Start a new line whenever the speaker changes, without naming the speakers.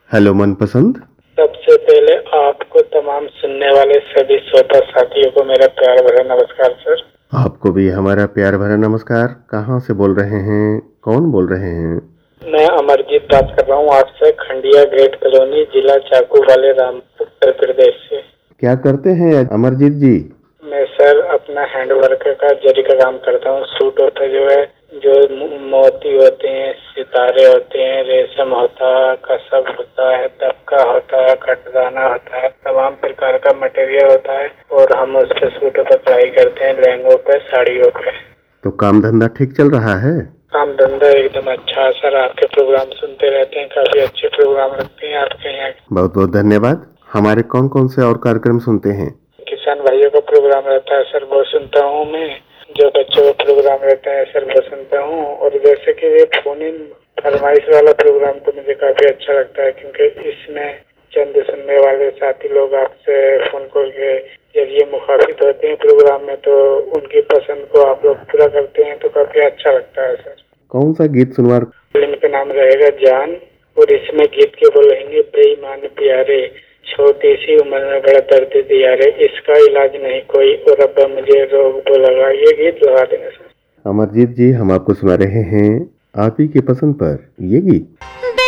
Hello मनपसंद।
सबसे पहले आपको तमाम सुनने वाले सभी श्रोता साथियों को मेरा प्यार भरा नमस्कार सर।
आपको भी हमारा प्यार भरा नमस्कार। कहाँ से बोल रहे हैं, कौन बोल रहे हैं?
मैं अमरजीत बात कर रहा हूँ आपसे, खंडिया गेट कॉलोनी, जिला चाकू वाले रामपुर, उत्तर प्रदेश से।
क्या करते हैं अमरजीत जी?
मैं सर अपना हैंड वर्कर का जरी का काम करता हूँ। सूट होता जो है, जो मोती होते हैं, सितारे होते हैं, रेशम होता है, कसब होता है, दबका होता है, कटदाना होता है, तमाम प्रकार का मटेरियल होता है और हम उसके सूटों पर कढ़ाई करते हैं, लहंगों पे, साड़ियों पे।
तो काम धंधा ठीक चल रहा है?
काम धंधा एकदम अच्छा है सर। आपके प्रोग्राम सुनते रहते हैं, काफी अच्छे प्रोग्राम रखते हैं आपके यहाँ।
बहुत बहुत धन्यवाद। हमारे कौन कौन से और कार्यक्रम सुनते हैं?
किसान भाइयों का प्रोग्राम रहता है सर, वो सुनता हूँ मैं। जो बच्चों का प्रोग्राम रहता है सर, वो सुनता हूँ। और जैसे कि ये फोन इन फरमाइश वाला प्रोग्राम तो मुझे काफी अच्छा लगता है, क्योंकि इसमें चंद सुनने वाले साथी लोग आपसे फोन कॉल के जरिए मुखातिब होते हैं प्रोग्राम में, तो उनकी पसंद को आप लोग पूरा करते हैं, तो काफी अच्छा लगता है सर।
कौन सा गीत सुनवार?
फिल्म का नाम रहेगा जान, और इसमें गीत के बोलेंगे बेईमान प्यारे, छोटी सी उम्र में बड़ा दर्द दिया रे, इसका इलाज नहीं कोई, और अब मुझे रोग तो लगा। ये गीत लगा देना सर।
अमरजीत जी, हम आपको सुना रहे हैं आप ही की पसंद पर ये गीत।